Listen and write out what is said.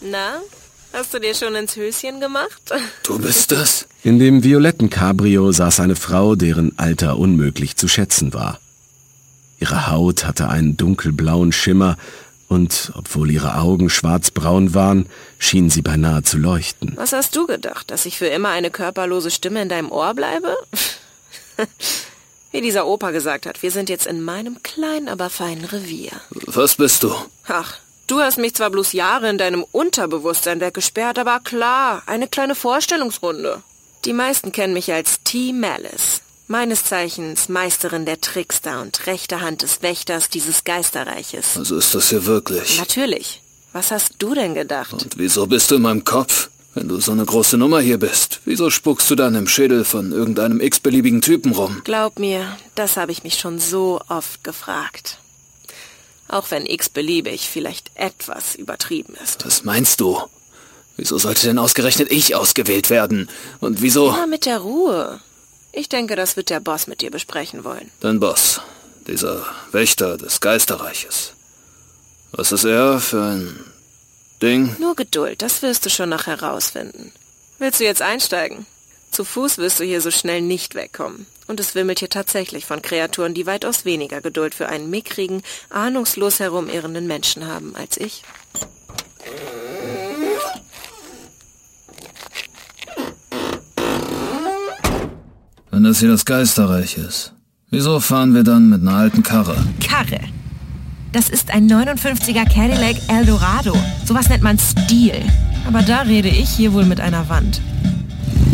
Na, hast du dir schon ins Höschen gemacht? Du bist es? In dem violetten Cabrio saß eine Frau, deren Alter unmöglich zu schätzen war. Ihre Haut hatte einen dunkelblauen Schimmer und, obwohl ihre Augen schwarzbraun waren, schien sie beinahe zu leuchten. Was hast du gedacht, dass ich für immer eine körperlose Stimme in deinem Ohr bleibe? Wie dieser Opa gesagt hat, wir sind jetzt in meinem kleinen, aber feinen Revier. Was bist du? Ach, du hast mich zwar bloß Jahre in deinem Unterbewusstsein weggesperrt, aber klar, eine kleine Vorstellungsrunde. Die meisten kennen mich als T. Malice. Meines Zeichens Meisterin der Trickster und rechte Hand des Wächters dieses Geisterreiches. Also ist das hier wirklich? Natürlich. Was hast du denn gedacht? Und wieso bist du in meinem Kopf? Wenn du so eine große Nummer hier bist, wieso spuckst du dann im Schädel von irgendeinem x-beliebigen Typen rum? Glaub mir, das habe ich mich schon so oft gefragt. Auch wenn x-beliebig vielleicht etwas übertrieben ist. Was meinst du? Wieso sollte denn ausgerechnet ich ausgewählt werden? Und wieso? Immer mit der Ruhe. Ich denke, das wird der Boss mit dir besprechen wollen. Dein Boss, dieser Wächter des Geisterreiches. Was ist er für ein Ding? Nur Geduld, das wirst du schon noch herausfinden. Willst du jetzt einsteigen? Zu Fuß wirst du hier so schnell nicht wegkommen. Und es wimmelt hier tatsächlich von Kreaturen, die weitaus weniger Geduld für einen mickrigen, ahnungslos herumirrenden Menschen haben als ich. Wenn das hier das Geisterreich ist, wieso fahren wir dann mit einer alten Karre? Karre. Das ist ein 59er Cadillac Eldorado. Sowas nennt man Stil. Aber da rede ich hier wohl mit einer Wand.